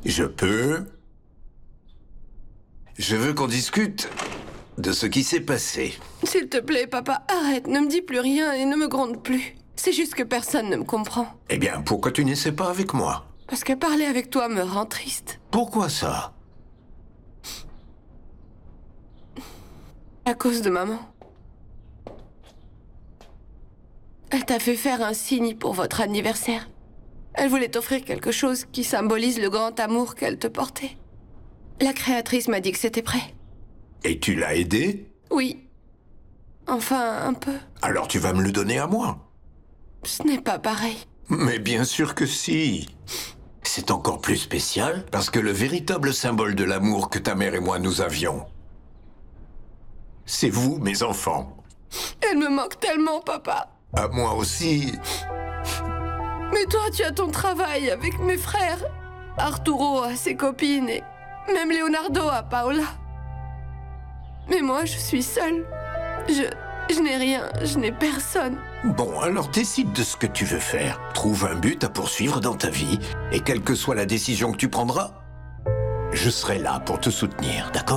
Je peux. Je veux qu'on discute de ce qui s'est passé. S'il te plaît, papa, arrête, ne me dis plus rien et ne me gronde plus. C'est juste que personne ne me comprend. Eh bien, pourquoi tu n'essaies pas avec moi? Parce que parler avec toi me rend triste. Pourquoi ça? À cause de maman. Elle t'a fait faire un signe pour votre anniversaire. Elle voulait t'offrir quelque chose qui symbolise le grand amour qu'elle te portait. La créatrice m'a dit que c'était prêt. Et tu l'as aidé? Oui. Enfin, un peu. Alors tu vas me le donner à moi? Ce n'est pas pareil. Mais bien sûr que si. C'est encore plus spécial parce que le véritable symbole de l'amour que ta mère et moi nous avions, c'est vous, mes enfants. Elle me manque tellement, papa. À moi aussi. Mais toi, tu as ton travail avec mes frères. Arturo a ses copines et même Leonardo a Paola. Mais moi, je suis seule. Je n'ai rien, je n'ai personne. Bon, alors décide de ce que tu veux faire. Trouve un but à poursuivre dans ta vie. Et quelle que soit la décision que tu prendras, je serai là pour te soutenir, d'accord ?